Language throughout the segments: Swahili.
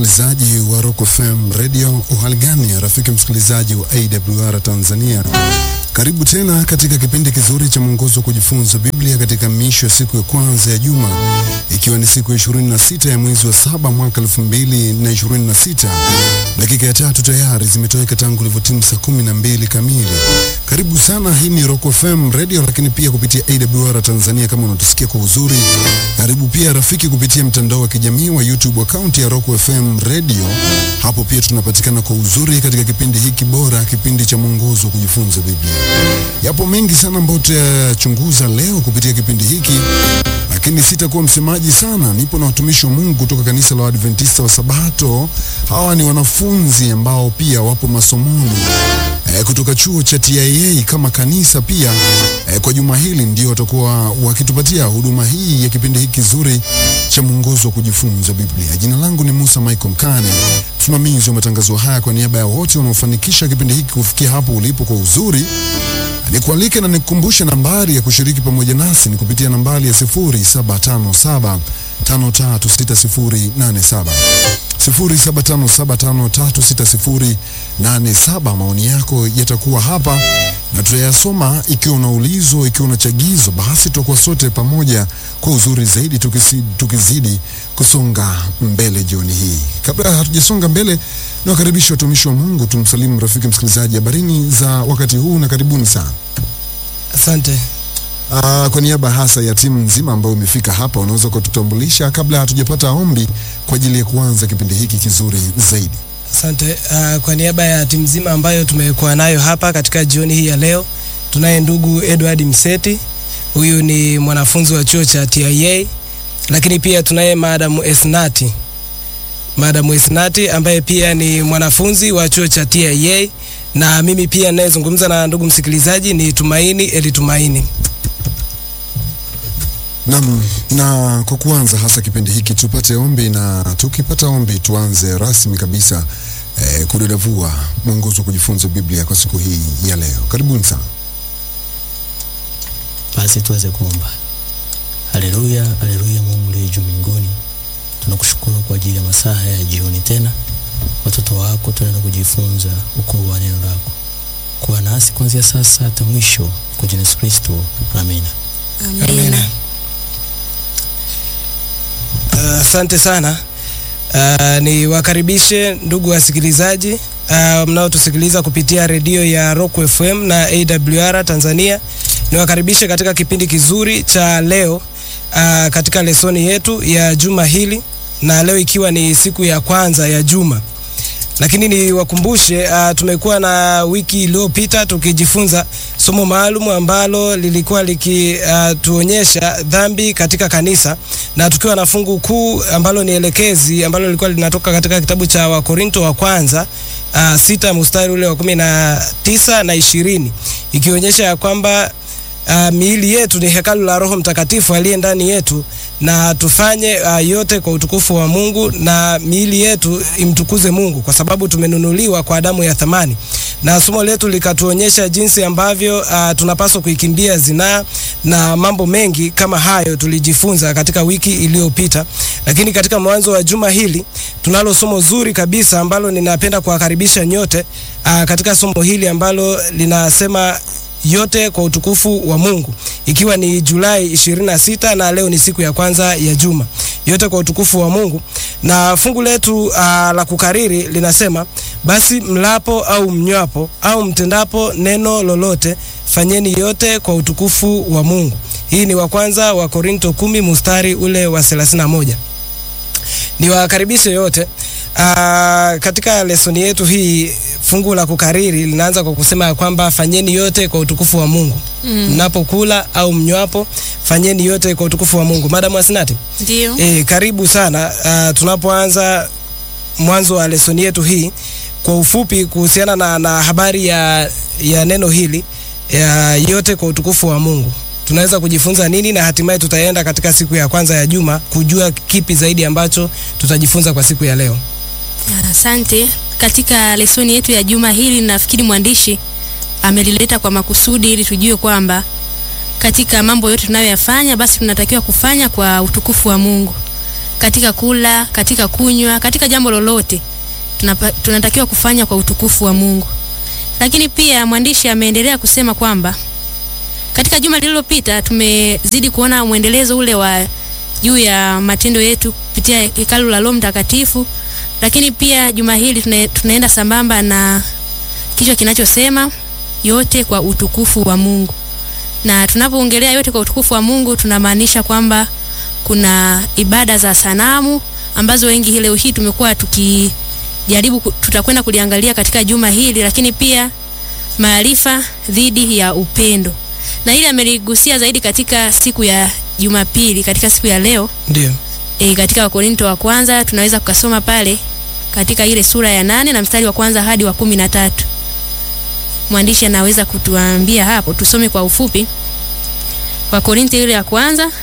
msikilizaji wa Rock FM Radio, uhali gani rafiki msikilizaji wa AWR Tanzania? Karibu tena katika kipindi kizuri cha mwongozo kujifunza Biblia katika misho ya siku ya kwanza ya juma, ikiwa ni siku ya 26 ya mwezi wa 7 mwaka 2026. Dakika ya 3 tayari zimetoweka tangu ilivyotimu saa 12 kamili. Karibu sana, hii ni Rock FM Radio, lakini pia kupitia AWR Tanzania kama unatusikia kwa uzuri. Karibu pia rafiki kupitia mtandao wa kijamii wa YouTube account ya Rock FM Radio. Hapo pia tunapatikana kwa uzuri katika kipindi hiki bora, kipindi cha mwongozo kujifunza Biblia. Yapo mengi sana ambayo tutachunguza leo kupitia kipindi hiki, lakini sitakuwa msemaji sana. Nipo na watumishi wa Mungu kutoka kanisa la Adventista wa Sabato. Hawa ni wanafunzi ambao pia wapo masomoni kutoka chuo cha TIA kama kanisa pia. Kwa juma hili ndio watakuwa wakitupatia huduma hii ya kipindi hiki kizuri cha mwongozo wa kujifunza Biblia. Jina langu ni Musa Michael Mkane, msimamizi wa matangazo haya. Kwa niaba ya wote wanaofanikisha kipindi hiki kufikia hapo ulipo kwa uzuri, nikualike na nikukumbushe nambari ya kushiriki pamoja nasi ni kupitia nambari ya 0757536087. 0757536087. Maoni yako yatakuwa hapa na tutayasoma. Ikiwa una ulizo, ikiwa una chagizo, basi tutakuwa sote pamoja kwa uzuri zaidi tukizidi kusonga mbele jioni hii. Kabla hatujasonga mbele, nawakaribisha watumishi wa Mungu. Tumsalimu rafiki msikilizaji. Habarini za wakati huu na karibuni sana. Asante. Kwa niaba hasa ya timu nzima ambayo umefika hapa, unaweza kututambulisha kabla hatujapata ombi kwa ajili ya kuanza kipindi hiki kizuri zaidi? Asante. Kwa niaba ya timu nzima ambayo tumekuwa nayo hapa katika jioni hii ya leo, tunaye ndugu Edward Mseti. Huyu ni mwanafunzi wa chuo cha TIA, lakini pia tunaye Madam Esnati ambaye pia ni mwanafunzi wa chuo cha TIA, na mimi pia ninayezungumza na ndugu msikilizaji ni Tumaini. Na kwa kuanza hasa kipindi hiki tupate ombi, na tukipata ombi tuanze rasmi kabisa kudadavua mwongozo kujifunza Biblia kwa siku hii ya leo. Karibuni sana. Basi tuweze kuomba. Haleluya, haleluya. Mungu aliye juu mbinguni, tunakushukuru kwa ajili ya masaa ya jioni tena. Watoto wako tunaenda kujifunza ukuu wa neno lako. Kuwa nasi kuanzia sasa hata mwisho, kwa jina la Yesu Kristo. Amina. Amina. Asante sana. Ni wakaribishe ndugu wasikilizaji mnaotusikiliza kupitia redio ya Rock FM na AWR Tanzania. Ni wakaribishe katika kipindi kizuri cha leo katika lesoni yetu ya juma hili, na leo ikiwa ni siku ya kwanza ya juma. Lakini ni wakumbushe, tumekuwa na wiki iliyopita tukijifunza somo maalum ambalo lilikuwa likituonyesha dhambi katika kanisa, na tukiwa na fungu kuu ambalo ni elekezi ambalo lilikuwa linatoka katika kitabu cha Wakorinto wa kwanza 6 mstari ule wa 19 na 20, ikionyesha ya kwamba miili yetu ni hekalu la Roho Mtakatifu aliye ndani yetu, na tufanye yote kwa utukufu wa Mungu, na miili yetu imtukuze Mungu kwa sababu tumenunuliwa kwa damu ya thamani. Na somo letu likatuonyesha jinsi ambavyo tunapaswa kuikimbia zinaa na mambo mengi kama hayo tulijifunza katika wiki iliyopita. Lakini katika mwanzo wa juma hili tunalo somo zuri kabisa ambalo ninapenda kuwakaribisha nyote katika somo hili ambalo linasema yote kwa utukufu wa Mungu, ikiwa ni Julai 26 na leo ni siku ya kwanza ya juma. Yote kwa utukufu wa Mungu, na fungu letu la kukariri linasema, basi mlapo au mnywapo au mtendapo neno lolote, fanyeni yote kwa utukufu wa Mungu. Hii ni wa kwanza wa Korinto 10 mstari ule wa 31. Ni wakaribishe yote katika lesoni yetu hii. Fungu la kukariri linaanza kwa kusema kwamba fanyeni yote kwa utukufu wa Mungu. Mnapokula au mnywapo, fanyeni yote kwa utukufu wa Mungu. Madam Esnati. Ndio. Karibu sana. Tunapoanza mwanzo wa lesoni yetu hii, kwa ufupi kuhusiana na habari ya neno hili ya yote kwa utukufu wa Mungu, tunaweza kujifunza nini, na hatimaye tutaenda katika siku ya kwanza ya juma kujua kipi zaidi ambacho tutajifunza kwa siku ya leo. Asante. Katika lesoni yetu ya juma hili, nafikiri mwandishi amelileta kwa makusudi ili tujue kwamba katika mambo yote tunayoyafanya basi tunatakiwa kufanya kwa utukufu wa Mungu. katika kula, katika kunywa, katika jambo lolote tunatakiwa kufanya kwa utukufu wa Mungu. Lakini pia mwandishi ameendelea kusema kwamba katika juma lililopita tumezidi kuona muendelezo ule wa juu ya matendo yetu kupitia hekalu la Roho Mtakatifu. Lakini pia juma hili tunaenda sambamba na kichwa kinachosema yote kwa utukufu wa Mungu. Na tunapoongelea yote kwa utukufu wa Mungu tunamaanisha kwamba kuna ibada za sanamu ambazo wengi leo hii tumekuwa tukijaribu tutakwenda kuliangalia katika juma hili, lakini pia maarifa dhidi ya upendo. Na ile ameligusia zaidi katika siku ya Jumapili, katika siku ya leo. Ndio. Katika Wakorinto wa kwanza tunaweza kukasoma pale katika ile sura ya 8 na mstari wa kwanza hadi wa 13. Mwandishi anaweza kutuambia hapo, tusome kwa ufupi. Wakorinto ile ya kwanza.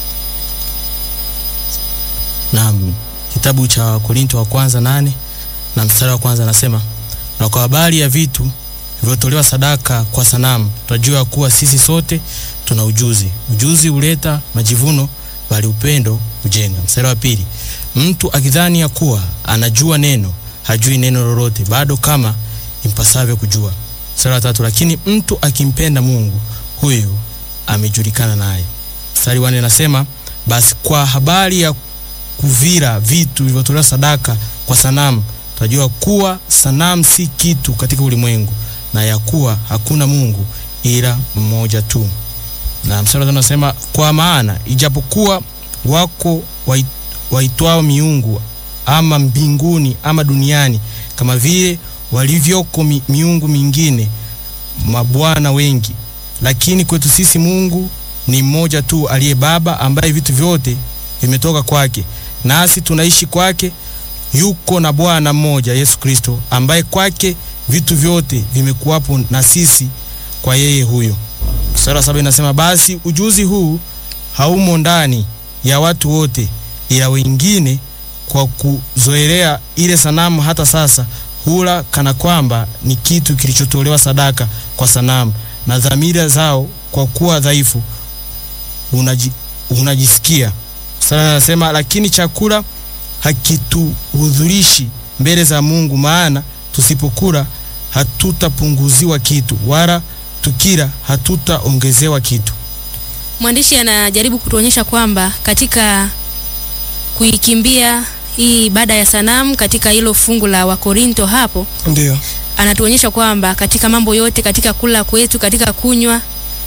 Naam, kitabu cha Wakorinto wa kwanza 8 na mstari wa kwanza anasema, na kwa habari ya vitu vilivyotolewa sadaka kwa sanamu, tunajua kuwa sisi sote tuna ujuzi. Ujuzi huleta majivuno, bali upendo hujenga. Mstari wa pili, mtu akidhani ya kuwa anajua neno, hajui neno lolote, bado kama impasavyo kujua. Mstari wa tatu, lakini mtu akimpenda Mungu, huyo amejulikana naye. Mstari wa 4 anasema, basi kwa habari ya kuvira vitu vilivyotolewa sadaka kwa sanamu, tunajua kuwa sanamu si kitu katika ulimwengu, na ya kuwa hakuna Mungu ila mmoja tu. Na mstari wa 5 anasema, kwa maana ijapokuwa wako waitwao miungu ama mbinguni ama duniani, kama vile walivyoko miungu mingine mabwana wengi, lakini kwetu sisi Mungu ni mmoja tu, aliye Baba, ambaye vitu vyote vimetoka kwake, nasi tunaishi kwake. Yuko na Bwana mmoja, Yesu Kristo, ambaye kwake vitu vyote vimekuwapo, na sisi kwa yeye huyo. Mstari wa 7 inasema, basi ujuzi huu haumo ndani ya watu wote, ila wengine kwa kuzoelea ile sanamu hata sasa hula kana kwamba ni kitu kilichotolewa sadaka kwa sanamu, na dhamira zao kwa kuwa dhaifu unajisikia. Sasa anasema, lakini chakula hakituhudhurishi mbele za Mungu, maana tusipokula hatutapunguziwa kitu, wala tukila hatutaongezewa kitu. Mwandishi anajaribu kutuonyesha kwamba katika kuikimbia hii ibada ya sanamu katika hilo fungu la Wakorinto hapo, ndio anatuonyesha kwamba katika mambo yote, katika kula kwetu, katika kunywa,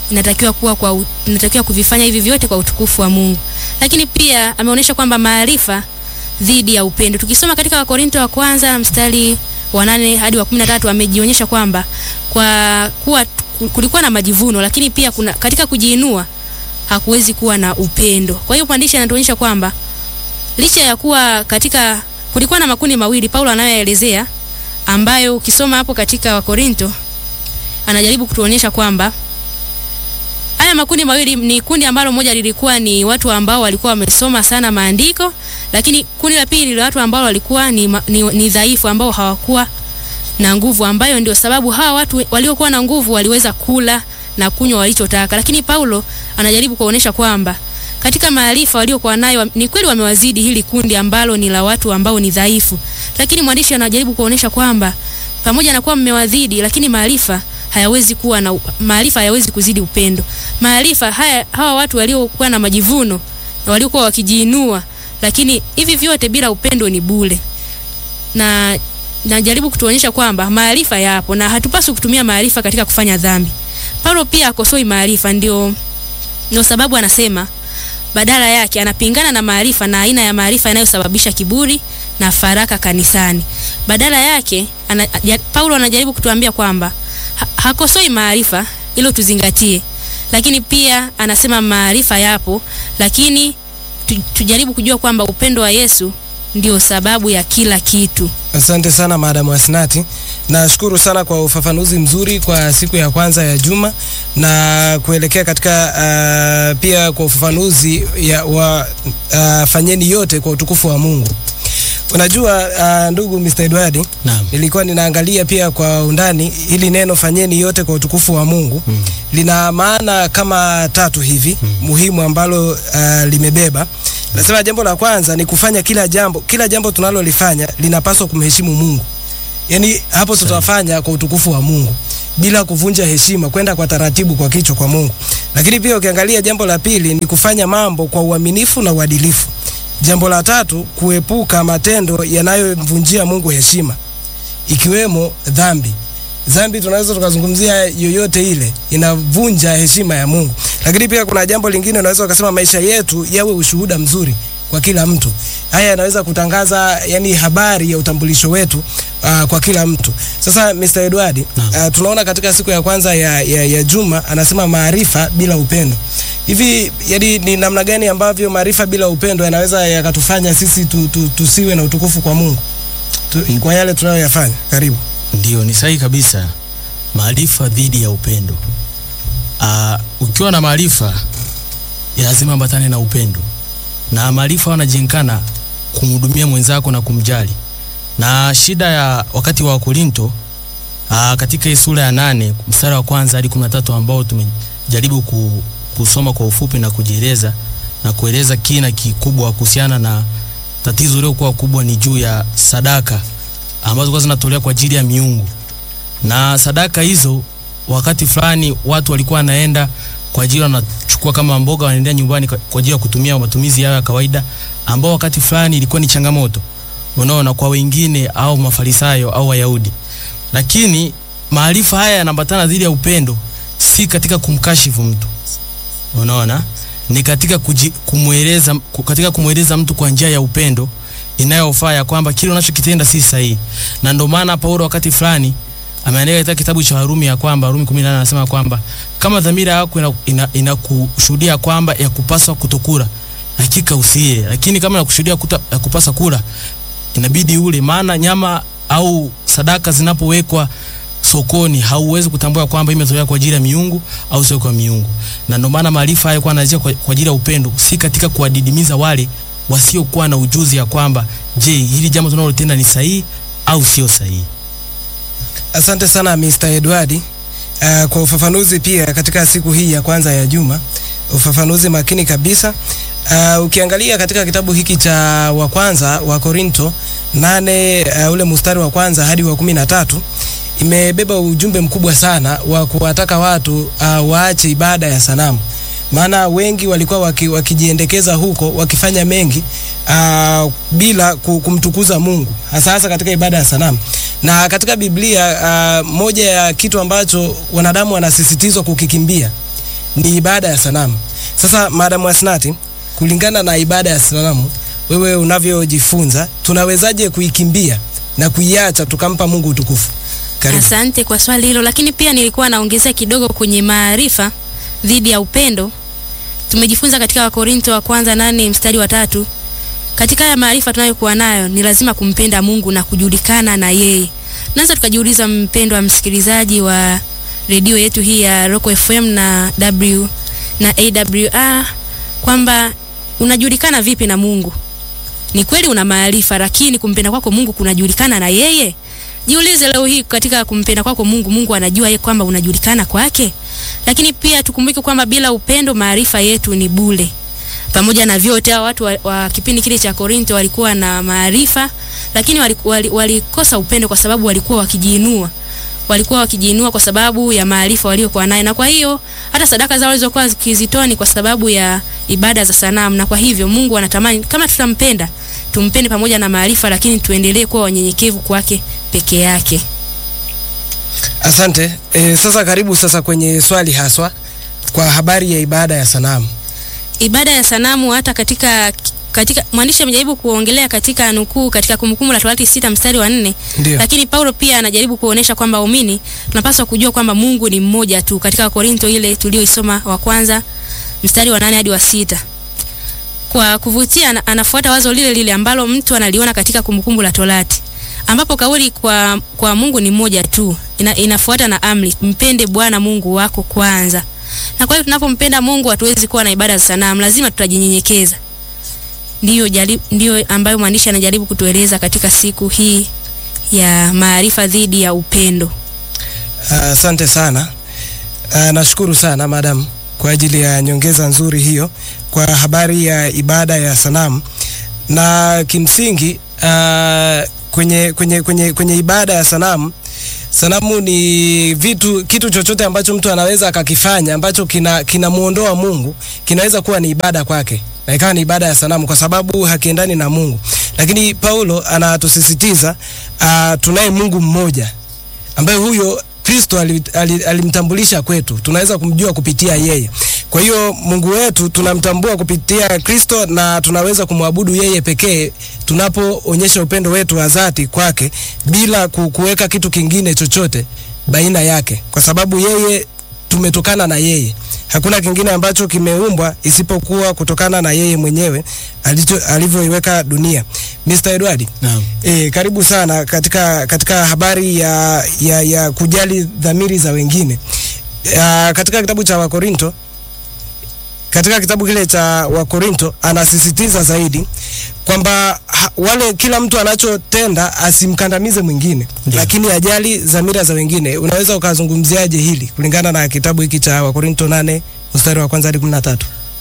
inatakiwa kuvifanya hivi vyote kwa utukufu wa Mungu. Lakini pia ameonyesha kwamba maarifa dhidi ya upendo. Tukisoma katika Wakorinto wa kwanza mstari wa 8 hadi wa 13, amejionyesha kwamba kwa kuwa kulikuwa na majivuno, lakini pia katika kujiinua hakuwezi kuwa na upendo. Kwa hiyo mwandishi anatuonyesha kwamba licha ya kuwa kulikuwa na makundi mawili Paulo anayoelezea, ambayo ukisoma hapo katika Wakorinto anajaribu kutuonyesha kwamba haya makundi mawili ni kundi ambalo moja lilikuwa ni watu ambao walikuwa wamesoma sana maandiko, lakini kundi la pili ni watu ambao walikuwa ni dhaifu, ambao hawakuwa na nguvu, ambayo ndio sababu hawa watu waliokuwa na nguvu waliweza kula na kunywa walichotaka. Lakini Paulo anajaribu kuonyesha kwamba katika maarifa waliokuwa nayo ni kweli wamewazidi hili kundi ambalo ni la watu ambao ni dhaifu, lakini mwandishi anajaribu kuonyesha kwamba pamoja na kuwa mmewazidi, lakini maarifa hayawezi kuzidi upendo. Maarifa hawa watu waliokuwa na majivuno na waliokuwa wakijiinua, lakini hivi vyote bila upendo ni bure. Na najaribu kutuonyesha kwamba maarifa yapo na hatupaswi kutumia maarifa katika kufanya dhambi. Paulo pia akosoi maarifa, ndio sababu anasema badala yake anapingana na maarifa na aina ya maarifa yanayosababisha kiburi na faraka kanisani. Badala yake Paulo anajaribu kutuambia kwamba hakosoi maarifa, ilo tuzingatie, lakini pia anasema maarifa yapo, lakini tujaribu kujua kwamba upendo wa Yesu ndio sababu ya kila kitu. Asante sana Madam Asnati. Nashukuru sana kwa ufafanuzi mzuri kwa siku ya kwanza ya juma, na kuelekea katika pia kwa ufafanuzi wa fanyeni yote kwa utukufu wa Mungu. Unajua ndugu Mr. Edward, nilikuwa ninaangalia pia kwa undani hili neno fanyeni yote kwa utukufu wa Mungu. Lina maana kama 3 hivi muhimu ambalo limebeba. Nasema jambo la kwanza ni kufanya kila jambo tunalolifanya linapaswa kumheshimu Mungu. Yaani hapo tutafanya kwa utukufu wa Mungu bila kuvunja heshima, kwenda kwa taratibu kwa kichwa kwa Mungu. Lakini pia ukiangalia jambo la pili ni kufanya mambo kwa uaminifu na uadilifu. Jambo la tatu, kuepuka matendo yanayomvunjia Mungu heshima, ikiwemo dhambi. Dhambi tunaweza tukazungumzia yoyote ile inavunja heshima ya Mungu. Lakini pia kuna jambo lingine unaweza ukasema maisha yetu yawe ushuhuda mzuri kwa kila mtu. Haya yanaweza kutangaza yani habari ya utambulisho wetu kwa kila mtu. Sasa Mr. Edward, tunaona katika siku ya kwanza ya juma anasema maarifa bila upendo. Hivi yani ni namna gani ambavyo maarifa bila upendo yanaweza yakatufanya sisi tusiwe na utukufu kwa Mungu kwa yale tunayoyafanya? Karibu. Ndio, ni sahihi kabisa. Maarifa dhidi ya upendo. Ukiwa na maarifa lazima ambatane na upendo. Na maarifa wanajinkana kumhudumia mwenzako na kumjali. Na shida ya wakati wa Korinto katika sura ya 8 mstari wa kwanza hadi 13 ambao tumejaribu kusoma kwa ufupi na kujieleza na kueleza kina kikubwa kuhusiana na tatizo leo kwa kubwa ni juu ya sadaka ambazo kwa zinatolewa kwa ajili ya miungu. Na sadaka hizo wakati fulani watu walikuwa wanaenda kwa ajili wanachukua kama mboga wanaendea nyumbani kwa ajili ya kutumia matumizi yao ya kawaida, ambao wakati fulani ilikuwa ni changamoto, unaona, kwa wengine au Mafarisayo au Wayahudi. Lakini maarifa haya yanaambatana dhidi ya upendo, si katika kumkashifu mtu, unaona, ni katika kumweleza mtu kwa njia ya upendo inayofaa ya kwamba kile unachokitenda si sahihi. Na ndio maana Paulo wakati fulani ameandika katika kitabu cha Warumi ya kwamba Warumi 18 anasema kwamba kama dhamira yako inakushuhudia kwamba ya kupaswa kutokula, hakika usiye. Lakini kama inakushuhudia ya kupasa kula, inabidi ule. Maana nyama au sadaka zinapowekwa sokoni hauwezi kutambua kwamba imetolewa kwa ajili ya miungu au sio kwa miungu. Na ndio maana maarifa haya kwa anazia kwa ajili ya upendo, si katika kuadidimiza wale wasiokuwa na ujuzi ya kwamba je, hili jambo tunalotenda ni sahihi au sio sahihi. Asante sana Mr. Edward kwa ufafanuzi pia katika siku hii ya kwanza ya juma. Ufafanuzi makini kabisa. Ukiangalia katika kitabu hiki cha wa kwanza wa Korinto 8 ule mstari wa kwanza hadi wa 13 imebeba ujumbe mkubwa sana wa kuwataka watu waache ibada ya sanamu. Maana wengi walikuwa wakijiendekeza huko wakifanya mengi bila kumtukuza Mungu, hasa katika ibada ya sanamu. Na katika Biblia moja ya kitu ambacho wanadamu wanasisitizwa kukikimbia ni ibada ya sanamu. Sasa Madam Asnati, kulingana na ibada ya sanamu wewe unavyojifunza, tunawezaje kuikimbia na kuiacha tukampa Mungu utukufu? Karibu. Asante kwa swali hilo, lakini pia nilikuwa naongezea kidogo kwenye maarifa dhidi ya upendo. Tumejifunza katika Wakorinto wa kwanza 8 mstari wa 3. Katika ya maarifa tunayokuwa nayo ni lazima kumpenda Mungu na kujulikana na yeye. Naanza tukajiuliza, mpendwa msikilizaji wa redio yetu hii ya Rock FM na AWR, kwamba unajulikana vipi na Mungu? Ni kweli una maarifa, lakini kumpenda kwako Mungu kunajulikana na yeye? Jiulize leo hii, katika kumpenda kwako Mungu, Mungu anajua yeye kwamba unajulikana kwake? Lakini pia tukumbuke kwamba bila upendo maarifa yetu ni bure. Pamoja na vyote, watu wa kipindi kile cha Korinto walikuwa na maarifa, lakini walikosa upendo kwa sababu walikuwa wakijiinua kwa sababu ya maarifa waliokuwa nayo. Na kwa hiyo hata sadaka zao walizokuwa zikizitoa ni kwa sababu ya ibada za sanamu. Na kwa hivyo Mungu anatamani kama tutampenda, tumpende pamoja na maarifa, lakini tuendelee kuwa wanyenyekevu kwake peke yake. Asante. Sasa karibu sasa kwenye swali haswa kwa habari ya ibada ya sanamu. Ibada ya sanamu hata katika mwandishi amejaribu kuongelea katika nukuu katika Kumbukumbu la Torati 6 mstari wa 4. Lakini Paulo pia anajaribu kuonesha kwamba waumini tunapaswa kujua kwamba Mungu ni mmoja tu, katika Korinto ile tulioisoma wa kwanza mstari wa 8 hadi wa 6. Kwa kuvutia anafuata wazo lile ambalo mtu analiona katika Kumbukumbu la Torati, ambapo kauli kwa Mungu ni mmoja tu inafuata na amri, mpende Bwana Mungu wako kwanza. Na kwa hiyo tunapompenda Mungu hatuwezi kuwa na ibada za sanamu, lazima tutajinyenyekeza. Ndio ambayo mwandishi anajaribu kutueleza katika siku hii ya maarifa dhidi ya upendo. Asante sana. Nashukuru sana madam kwa ajili ya nyongeza nzuri hiyo kwa habari ya ibada ya sanamu. Na kimsingi kwenye ibada ya sanamu ni kitu chochote ambacho mtu anaweza akakifanya ambacho kinamuondoa Mungu, kinaweza kuwa ni ibada kwake na ikawa ni ibada ya sanamu kwa sababu hakiendani na Mungu. Lakini Paulo anatusisitiza tunaye Mungu mmoja ambaye huyo Kristo alimtambulisha kwetu. Tunaweza kumjua kupitia yeye. Kwa hiyo Mungu wetu tunamtambua kupitia Kristo na tunaweza kumwabudu yeye pekee tunapoonyesha upendo wetu wa dhati kwake bila kuweka kitu kingine chochote baina yake, kwa sababu yeye tumetokana na yeye. Hakuna kingine ambacho kimeumbwa isipokuwa kutokana na yeye mwenyewe alivyoiweka dunia. Mr. Edward, Naam. Karibu sana katika habari ya kujali dhamiri za wengine. Katika kitabu cha Wakorinto, katika kitabu kile cha Wakorinto anasisitiza zaidi kwamba kila mtu anachotenda asimkandamize mwingine, lakini ajali dhamira za wengine. Unaweza ukazungumziaje hili kulingana na kitabu hiki cha Wakorinto 8 mstari wa 1 hadi 13?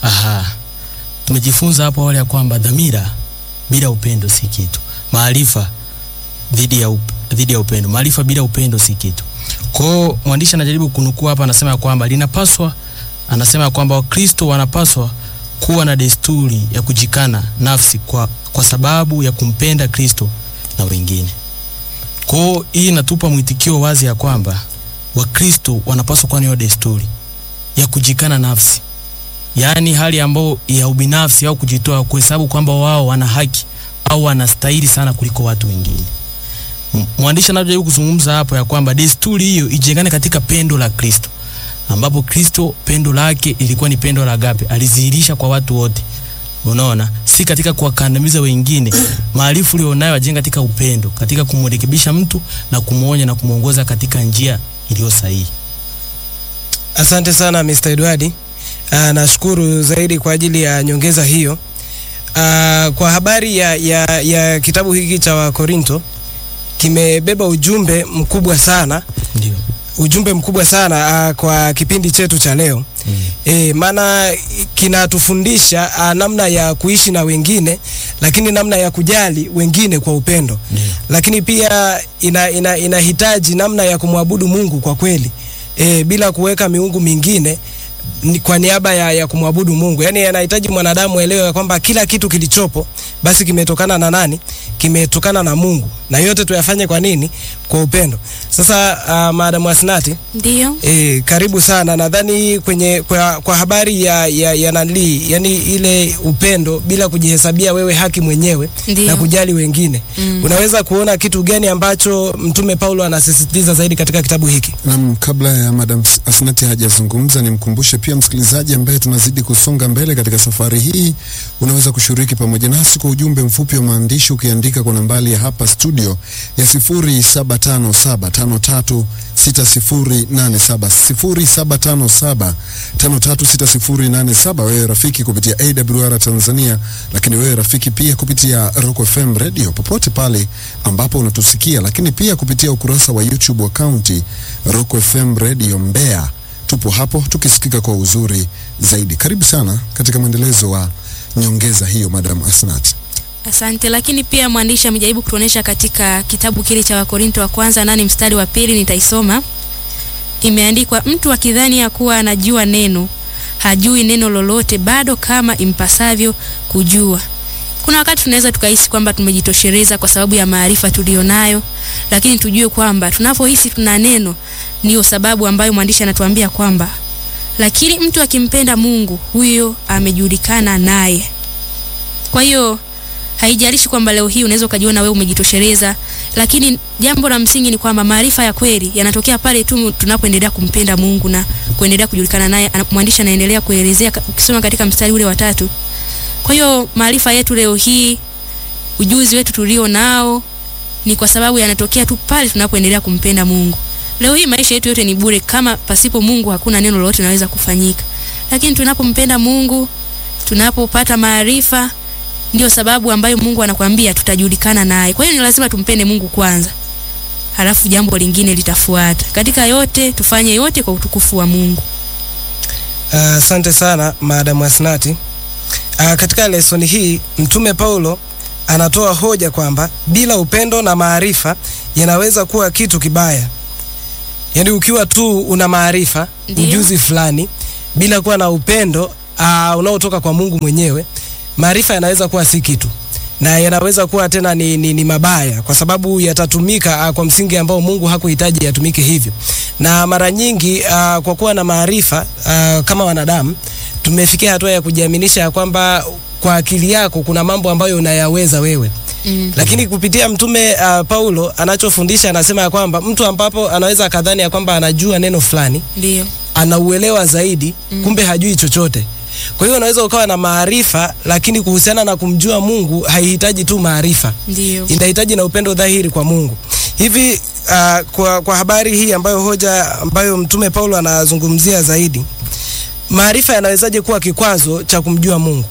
Tumejifunza hapo awali ya kwamba dhamira bila upendo si kitu. Maarifa dhidi ya upendo. Maarifa bila upendo si kitu. Kwa hiyo mwandishi anajaribu kunukuu hapa, anasema kwamba anasema kwamba Wakristo wanapaswa kuwa na desturi ya kujikana nafsi kwa sababu ya kumpenda Kristo na wengine. Kwa hiyo hii inatupa mwitikio wazi ya kwamba Wakristo wanapaswa kuwa na desturi ya kujikana nafsi. Yaani hali ambayo ya ubinafsi au kujitoa, kuhesabu kwamba wao wana haki au wanastahili sana kuliko watu wengine. Mwandishi anajaribu kuzungumza hapo ya kwamba desturi hiyo ijengane katika pendo la Kristo, ambapo Kristo pendo lake ilikuwa ni pendo la agape, alizihirisha kwa watu wote. Unaona, si katika kuwakandamiza wengine. Maarifa ulionayo ajenga katika upendo, katika kumrekebisha mtu na kumuonya na kumuongoza katika njia iliyo sahihi. Asante sana Mr. Edward. Nashukuru zaidi kwa ajili ya nyongeza hiyo. Kwa habari ya kitabu hiki cha Wakorinto, kimebeba ujumbe mkubwa sana. Ndio. Ujumbe mkubwa sana kwa kipindi chetu cha leo. Maana kinatufundisha namna ya kuishi na wengine, lakini namna ya kujali wengine kwa upendo. Lakini pia inahitaji namna ya kumwabudu Mungu kwa kweli, bila kuweka miungu mingine kwa niaba ya kumwabudu Mungu. Yaani anahitaji mwanadamu elewe kwamba kila kitu kilichopo basi kimetokana na nani? Kimetokana na Mungu. Na yote tuyafanye kwa nini? Kwa upendo. Sasa Madam Asnati, Ndio. Karibu sana. Nadhani kwa habari ya nani, yani ile upendo bila kujihesabia wewe haki mwenyewe. Ndiyo. Na kujali wengine. Unaweza kuona kitu gani ambacho Mtume Paulo anasisitiza zaidi katika kitabu hiki? Kabla ya Madam Asnati hajazungumza, nimkumbushe pia msikilizaji ambaye tunazidi kusonga mbele katika safari hii, unaweza kushiriki pamoja nasi kwa ujumbe mfupi wa maandishi ukiandika kwa nambari ya hapa studio ya 0757536087, 0757536087. Wewe rafiki kupitia AWR Tanzania, lakini wewe rafiki pia kupitia Rock FM Radio popote pale ambapo unatusikia, lakini pia kupitia ukurasa wa YouTube account Rock FM Radio Mbeya. Tupo hapo tukisikika kwa uzuri zaidi. Karibu sana katika mwendelezo wa nyongeza hiyo, Madam Asnati. Asante. Lakini pia mwandishi amejaribu kutuonesha katika kitabu kile cha Wakorinto wa kwanza 8 mstari wa 2, nitaisoma. Imeandikwa, mtu akidhani ya kuwa anajua neno, hajui neno lolote bado kama impasavyo kujua. Kuna wakati tunaweza tukahisi kwamba tumejitosheleza kwa sababu ya maarifa tulionayo, lakini tujue kwamba tunapohisi tuna neno niyo sababu ambayo mwandishi anatuambia kwamba lakini mtu akimpenda Mungu, huyo amejulikana naye. Kwa hiyo haijalishi kwamba leo hii unaweza ukajiona wewe umejitosheleza, lakini jambo la msingi ni kwamba maarifa ya kweli yanatokea pale tu tunapoendelea kumpenda Mungu na kuendelea kujulikana naye. Mwandishi anaendelea kuelezea ukisoma katika mstari ule wa 3. Kwa hiyo maarifa yetu leo hii, ujuzi wetu tulio nao ni kwa sababu yanatokea tu pale tunapoendelea kumpenda Mungu. Leo hii maisha yetu yote ni bure, kama pasipo Mungu hakuna neno lolote linaweza kufanyika. Lakini tunapompenda Mungu, tunapopata maarifa, ndio sababu ambayo Mungu anakuambia tutajulikana naye. Kwa hiyo ni lazima tumpende Mungu kwanza, halafu jambo lingine litafuata. Katika yote tufanye yote kwa utukufu wa Mungu. Asante sana Madam Asnati. Katika lesoni hii Mtume Paulo anatoa hoja kwamba bila upendo na maarifa yanaweza kuwa kitu kibaya. Yaani ukiwa tu una maarifa, ujuzi fulani, bila kuwa na upendo unaotoka kwa Mungu mwenyewe, maarifa yanaweza kuwa si kitu. Na yanaweza kuwa tena ni mabaya kwa sababu yatatumika kwa msingi ambao Mungu hakuhitaji yatumike hivyo. Na mara nyingi kwa kuwa na maarifa kama wanadamu tumefikia hatua ya kujiaminisha kwamba kwa akili yako kuna mambo ambayo unayaweza wewe. Lakini kupitia Mtume Paulo anachofundisha, anasema ya kwamba mtu ambapo anaweza kadhani ya kwamba anajua neno fulani, ndio anauelewa zaidi, kumbe hajui chochote. Kwa hiyo unaweza ukawa na maarifa, lakini kuhusiana na kumjua Mungu haihitaji tu maarifa. Ndio. Inahitaji na upendo dhahiri kwa Mungu. Hivi kwa habari hii hoja ambayo Mtume Paulo anazungumzia zaidi, maarifa yanawezaje kuwa kikwazo cha kumjua Mungu?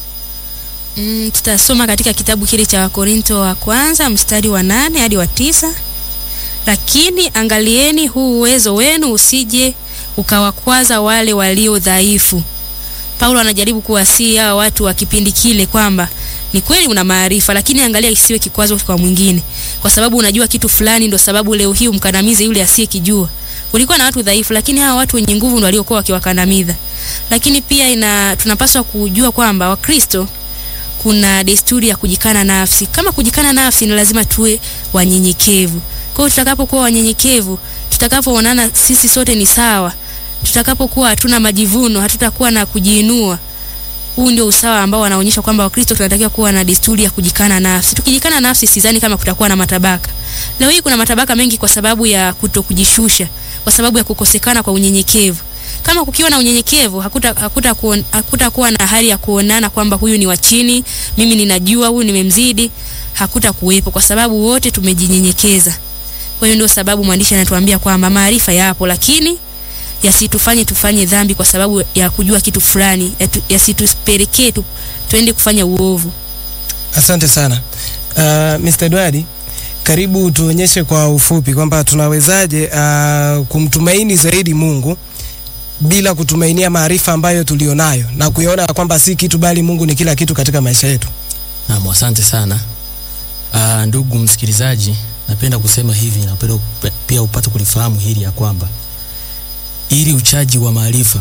Tutasoma katika kitabu kile cha Wakorinto wa kwanza mstari wa 8 hadi wa 9. Lakini angalieni huu uwezo wenu usije ukawakwaza wale walio dhaifu. Paulo anajaribu kuwasia watu wa kipindi kile kwamba ni kweli una maarifa, lakini angalia isiwe kikwazo kwa mwingine. Kwa sababu unajua kitu fulani ndio sababu leo hii umkandamize yule asiyekijua. Kulikuwa na watu dhaifu, lakini hawa watu wenye nguvu ndio waliokuwa wakiwakandamiza. Lakini pia tunapaswa kujua kwamba Wakristo kuna desturi ya kujikana nafsi. Kama kujikana nafsi, ni lazima tuwe wanyenyekevu. Kwa hiyo tutakapokuwa wanyenyekevu, tutakapoonana sisi sote ni sawa, tutakapokuwa hatuna majivuno, hatutakuwa na kujiinua, huu ndio usawa ambao wanaonyesha kwamba Wakristo tunatakiwa kuwa na desturi ya kujikana nafsi. Tukijikana nafsi, sidhani kama kutakuwa na matabaka. Leo hii kuna matabaka mengi kwa sababu ya kutokujishusha, kwa sababu ya kukosekana kwa unyenyekevu. Kama kukiwa na unyenyekevu, hakutakuwa na hali ya kuonana kwamba huyu ni wa chini, mimi ninajua, huyu nimemzidi. Hakutakuwepo kwa sababu wote tumejinyenyekeza. Kwa hiyo ndio sababu mwandishi anatuambia kwamba maarifa yapo, lakini yasitufanye tufanye dhambi kwa sababu ya kujua kitu fulani, yasitupelekee tuende kufanya uovu. Asante sana. Mr. Edward, karibu tuonyeshe kwa ufupi kwamba tunawezaje kumtumaini zaidi Mungu bila kutumainia maarifa ambayo tulionayo na kuiona kwamba si kitu bali Mungu ni kila kitu katika maisha yetu. Naam, asante sana. Ndugu msikilizaji, napenda kusema hivi, napenda pia upate kulifahamu hili ya kwamba ili uchaji wa maarifa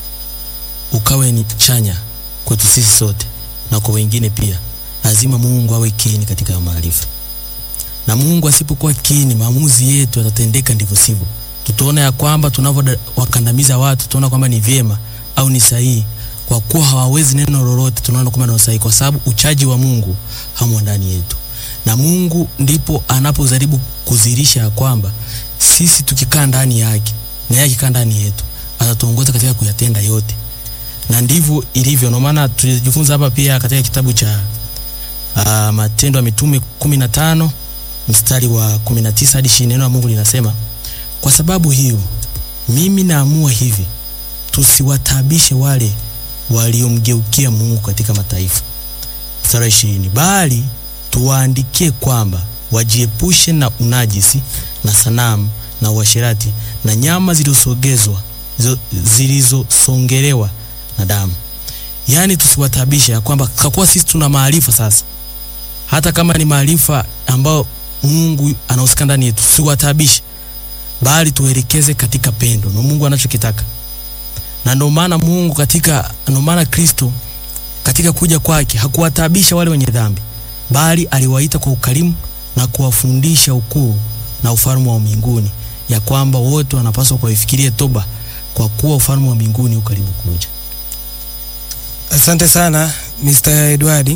ukawe ni chanya kwetu sisi sote na kwa wengine pia, lazima Mungu awe kiini katika maarifa. Na Mungu asipokuwa kiini, maamuzi yetu yatatendeka ndivyo sivyo. Tutaona ya kwamba tunapowakandamiza watu, tunaona kwamba ni vyema au ni sahihi, kwa kuwa hawawezi neno lolote, tunaona kwamba ni sahihi kwa sababu uchaji wa Mungu hamo ndani yetu. Na Mungu ndipo anapojaribu kuzirisha ya kwamba sisi tukikaa ndani yake na yeye akikaa ndani yetu, atatuongoza katika kuyatenda yote. Na ndivyo ilivyo. Ndio maana tulijifunza hapa pia katika kitabu cha Matendo ya Mitume 15 mstari wa 19 hadi 20, neno la Mungu linasema, kwa sababu hiyo mimi naamua hivi, tusiwatabishe wale waliomgeukia Mungu katika mataifa. Mstari 20, bali tuwaandikie kwamba wajiepushe na unajisi na sanamu na uasherati na nyama zilizosongelewa na damu. Yani tusiwatabishe, ya kwamba kwa kuwa sisi tuna maarifa sasa, hata kama ni maarifa ambao Mungu anahusika ndani yetu, tusiwatabishe bali tuelekeze katika pendo na Mungu anachokitaka. Na ndio maana Kristo katika kuja kwake hakuwatabisha wale wenye dhambi, bali aliwaita kwa ukarimu na kuwafundisha ukuu na ufalme wa mbinguni, ya kwamba wote wanapaswa kuifikiria toba, kwa kuwa ufalme wa mbinguni uko karibu kuja. Asante sana Mr. Edward.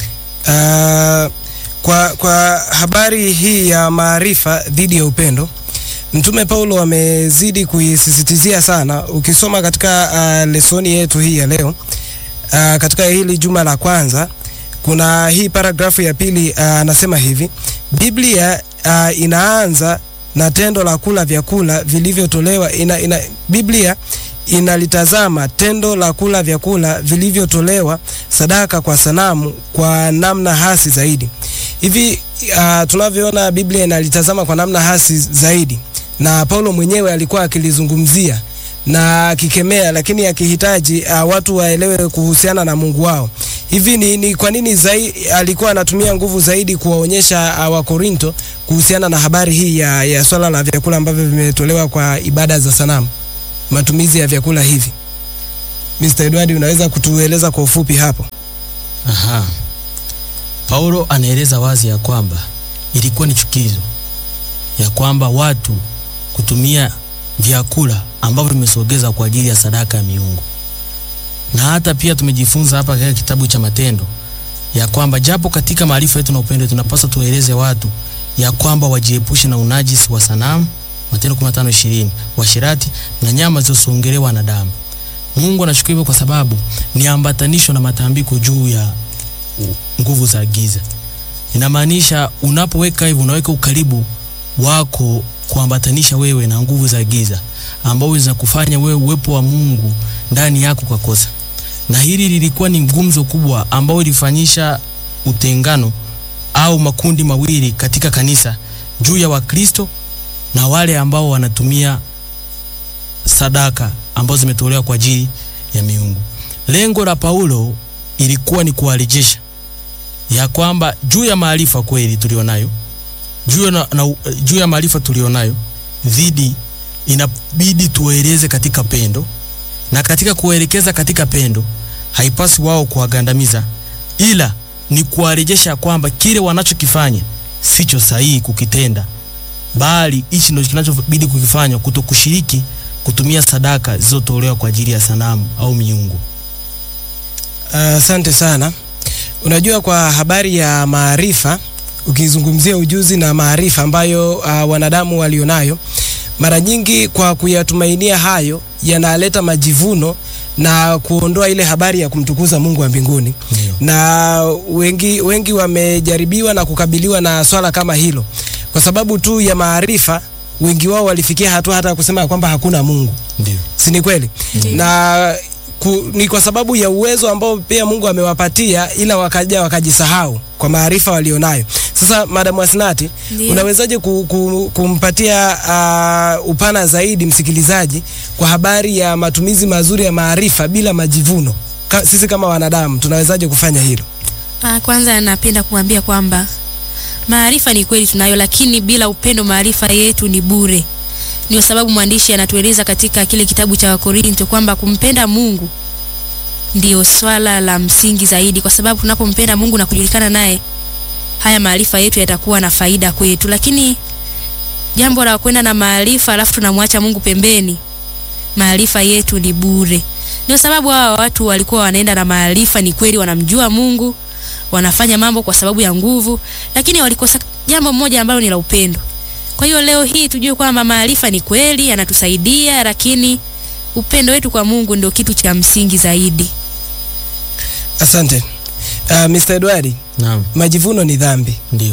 Kwa habari hii ya maarifa dhidi ya upendo, Mtume Paulo amezidi kuisisitizia sana. Ukisoma katika lesoni yetu hii ya leo, katika hili juma la kwanza, kuna hii paragrafu ya pili, anasema hivi: Biblia inaanza na tendo la kula vyakula vilivyotolewa. Biblia inalitazama tendo la kula vyakula vilivyotolewa sadaka kwa sanamu kwa namna hasi zaidi. Hivi tunavyoona Biblia inalitazama kwa namna hasi zaidi, na Paulo mwenyewe alikuwa akilizungumzia na kikemea, lakini akihitaji watu waelewe kuhusiana na Mungu wao. Hivi ni kwa nini alikuwa anatumia nguvu zaidi kuwaonyesha Wakorinto kuhusiana na habari hii ya swala la vyakula ambavyo vimetolewa kwa ibada za sanamu, matumizi ya vyakula hivi? Mr. Edward, unaweza kutueleza kwa ufupi hapo? Aha. Paulo anaeleza wazi ya kwamba ilikuwa ni chukizo ya kwamba watu kutumia vyakula ambavyo vimesogeza kwa ajili ya sadaka ya miungu. Na hata pia tumejifunza hapa katika kitabu cha Matendo ya kwamba japo katika maarifa yetu na upendo tunapaswa tueleze watu ya kwamba wajiepushe na unajisi wa sanamu, Matendo 15:20, washirati na nyama zilizosongelewa na damu. Mungu anashukuru kwa sababu ni ambatanisho na matambiko juu ya nguvu za giza. Inamaanisha unapoweka hivyo unaweka ukaribu wako kuambatanisha wewe na nguvu za giza ambao zinakufanya wewe uwepo wa Mungu ndani yako kwa kosa. Na hili lilikuwa ni gumzo kubwa ambao ilifanyisha utengano au makundi mawili katika kanisa juu ya Wakristo na wale ambao wanatumia sadaka ambazo zimetolewa kwa ajili ya miungu. Lengo la Paulo ilikuwa ni kuwarejesha ya kwamba juu ya maarifa kweli tulionayo, juu ya maarifa tulionayo dhidi inabidi tueleze katika pendo, na katika kuelekeza katika pendo haipasi wao kuwagandamiza, ila ni kuwarejesha kwamba kile wanachokifanya sicho sahihi kukitenda, bali hichi ndio kinachobidi kukifanya, kutokushiriki kutumia sadaka zilizotolewa kwa ajili ya sanamu au miungu. Asante sana. Unajua, kwa habari ya maarifa, ukizungumzia ujuzi na maarifa ambayo wanadamu walionayo, mara nyingi kwa kuyatumainia hayo yanaleta majivuno na kuondoa ile habari ya kumtukuza Mungu wa mbinguni. Na wengi wamejaribiwa na kukabiliwa na swala kama hilo kwa sababu tu ya maarifa. Wengi wao walifikia hatua hata kusema kwamba hakuna Mungu. Ndio. Si ni kweli? Na ni kwa sababu ya uwezo ambao pia Mungu amewapatia, ila wakajisahau kwa maarifa walionayo. Sasa Madam Asnati, unawezaje kumpatia upana zaidi msikilizaji kwa habari ya matumizi mazuri ya maarifa bila majivuno? Sisi kama wanadamu tunawezaje kufanya hilo? Kwanza napenda kuambia kwamba maarifa ni kweli tunayo, lakini bila upendo maarifa yetu ni bure. Ndio sababu mwandishi anatueleza katika kile kitabu cha Wakorinto kwamba kumpenda Mungu ndio swala la msingi zaidi, kwa sababu tunapompenda Mungu na kujulikana naye, haya maarifa yetu yatakuwa na faida kwetu. Lakini jambo la kwenda na maarifa alafu tunamwacha Mungu pembeni, maarifa yetu ni bure. Ndio sababu hawa watu walikuwa wanaenda na maarifa, ni kweli wanamjua Mungu, wanafanya mambo kwa sababu ya nguvu, lakini walikosa jambo moja ambalo ni la upendo. Kwa hiyo leo hii tujue kwamba maarifa ni kweli yanatusaidia, lakini upendo wetu kwa Mungu ndio kitu cha msingi zaidi. Asante. Mr. Edward, naam, majivuno ni dhambi. Ndio.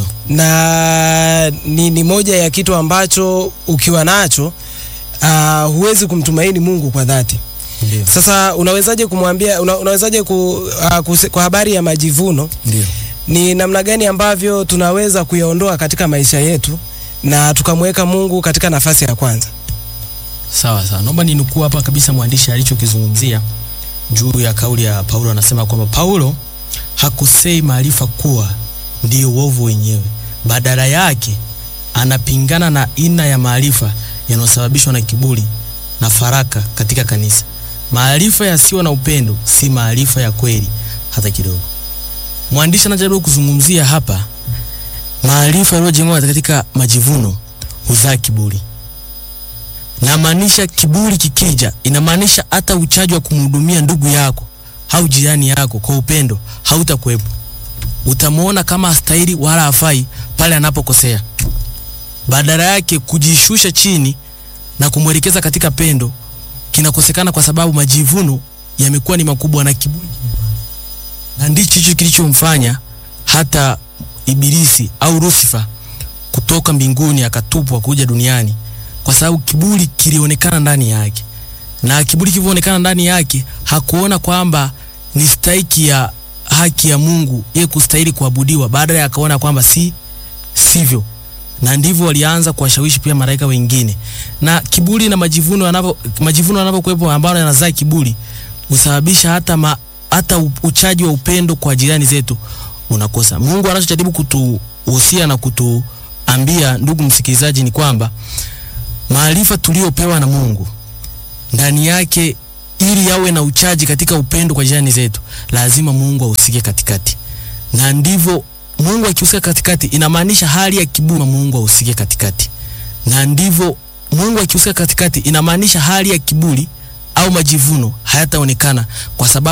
Na ni moja ya kitu ambacho ukiwa nacho huwezi kumtumaini Mungu kwa dhati. Ndio. Sasa unawezaje kumwambia unawezaje kwa habari ya majivuno? Ndio. Ni namna gani ambavyo tunaweza kuyaondoa katika maisha yetu na tukamweka Mungu katika nafasi ya kwanza? Sawa. Naomba ninukuu hapa kabisa mwandishi alichokizungumzia juu ya kauli ya Paulo. Anasema kwamba Paulo hakusei maarifa kuwa ndio uovu wenyewe, badala yake anapingana na aina ya maarifa yanayosababishwa na kiburi na faraka katika kanisa. Maarifa yasiyo na upendo si maarifa ya kweli hata kidogo. Mwandishi anajaribu kuzungumzia hapa maarifa yaliyojengwa katika majivuno huzaa kiburi. Na maanisha kiburi kikija, inamaanisha hata uchaji wa kumhudumia ndugu yako au jirani yako kwa upendo hautakuwepo. Utamuona kama hastahili wala hafai pale anapokosea. Badala yake kujishusha chini na kumwelekeza katika pendo kinakosekana, kwa sababu majivuno yamekuwa ni makubwa na kiburi. Na ndicho hicho kilichomfanya hata Ibilisi au Lucifer kutoka mbinguni akatupwa kuja duniani, kwa sababu kiburi kilionekana ndani yake. Na kiburi kilivyoonekana ndani yake, hakuona kwamba ni stahiki ya haki ya Mungu yeye kustahili kuabudiwa, baada ya akaona kwamba sivyo. na ndivyo walianza kuwashawishi pia malaika wengine. Na kiburi na majivuno yanapokuwepo ambayo yanazaa kiburi husababisha hata uchaji wa upendo kwa jirani zetu unakosa. Mungu anachojaribu kutuhusia na kutuambia, ndugu msikilizaji, ni kwamba maarifa tuliopewa na Mungu ndani yake, ili yawe na uchaji katika upendo kwa jirani zetu, lazima Mungu ahusike katikati. Na ndivyo Mungu akihusika katikati, inamaanisha hali ya kiburi Mungu ahusike katikati. Na ndivyo Mungu akihusika katikati, inamaanisha hali ya kiburi au majivuno hayataonekana, kwa sababu